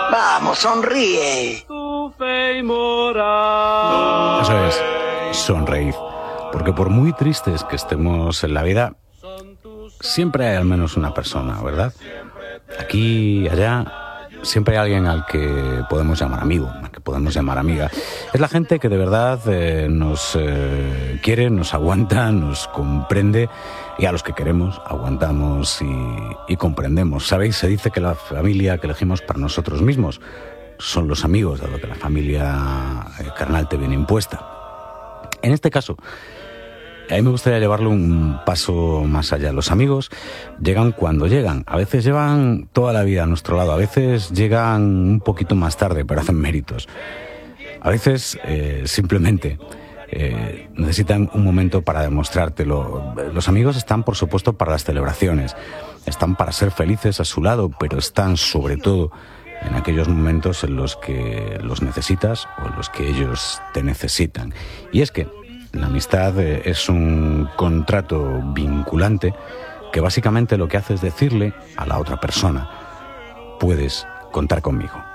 Vamos, sonríe. Eso es, sonreír. Porque por muy tristes que estemos en la vida, siempre hay al menos una persona, ¿verdad? Aquí, allá, siempre hay alguien al que podemos llamar amigo, al que podemos llamar amiga. Es la gente que de verdad nos quiere, nos aguanta, nos comprende, y a los que queremos aguantamos y comprendemos. ¿Sabéis? Se dice que la familia que elegimos para nosotros mismos son los amigos, dado que la familia carnal te viene impuesta. En este caso, a mí me gustaría llevarlo un paso más allá. Los amigos llegan cuando llegan. A veces llevan toda la vida a nuestro lado. A veces llegan un poquito más tarde, pero hacen méritos. A veces simplemente necesitan un momento para demostrártelo. Los amigos están, por supuesto, para las celebraciones. Están para ser felices a su lado, pero están sobre todo en aquellos momentos en los que los necesitas o en los que ellos te necesitan. Y es que la amistad es un contrato vinculante que básicamente lo que hace es decirle a la otra persona: puedes contar conmigo.